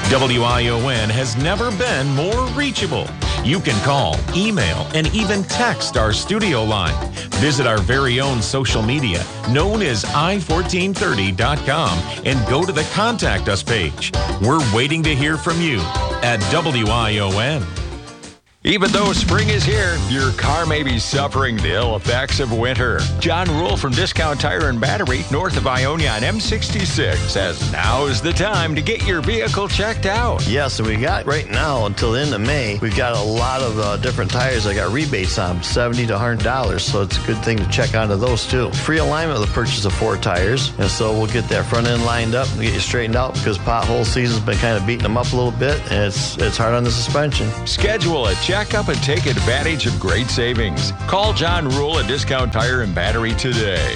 WION has never been more reachable. You can call, email, and even text our studio line. Visit our very own social media, known as i1430.com, and go to the Contact Us page. We're waiting to hear from you at WION. Even though spring is here, your car may be suffering the ill effects of winter. John Rule from Discount Tire and Battery, north of Ionia on M66, says now is the time to get your vehicle checked out. Yes, and we got right now until the end of May, we've got a lot of different tires that got rebates on them, $70 to $100, so it's a good thing to check onto those too. Free alignment with the purchase of 4 tires, and so we'll get that front end lined up and get you straightened out because pothole season's been kind of beating them up a little bit, and it's hard on the suspension. Schedule a check-up and take advantage of great savings. Call John Rule at Discount Tire and Battery today.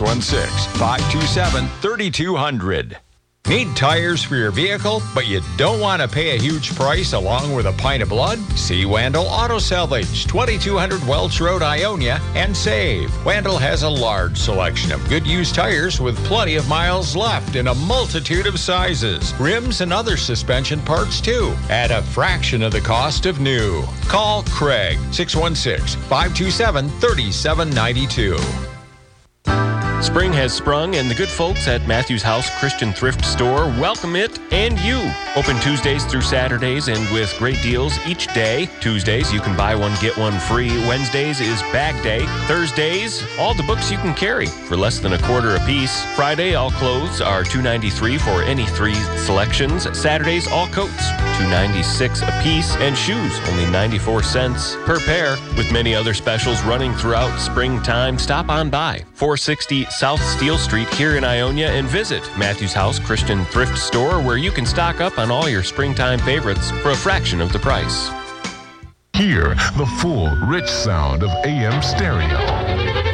616-527-3200. Need tires for your vehicle, but you don't want to pay a huge price along with a pint of blood? See Wandel Auto Salvage, 2200 Welch Road, Ionia, and save. Wandel has a large selection of good used tires with plenty of miles left in a multitude of sizes. Rims and other suspension parts, too, at a fraction of the cost of new. Call Craig, 616-527-3792. Spring has sprung, and the good folks at Matthews House Christian Thrift Store welcome it and you. Open Tuesdays through Saturdays and with great deals each day. Tuesdays, you can buy one, get one free. Wednesdays is bag day. Thursdays, all the books you can carry for less than $0.25 a piece. Friday, all clothes are $2.93 for any 3 selections. Saturdays, all coats, $2.96 a piece, and shoes, only 94 cents per pair. With many other specials running throughout springtime, stop on by 460 South Steel Street here in Ionia and visit Matthews House Christian Thrift Store, where you can stock up on all your springtime favorites for a fraction of the price. Hear the full, rich sound of AM stereo.